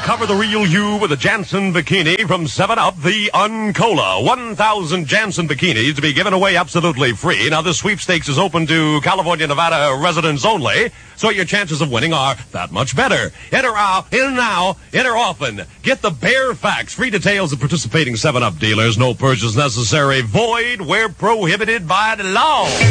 Cover the real you with a Janssen bikini from 7-Up, the Uncola. 1,000 Janssen bikinis to be given away absolutely free. Now, this sweepstakes is open to California, Nevada residents only, so your chances of winning are that much better. Enter now, enter often. Get the bare facts. Free details of participating 7-Up dealers. No purchase necessary. Void where prohibited by the law.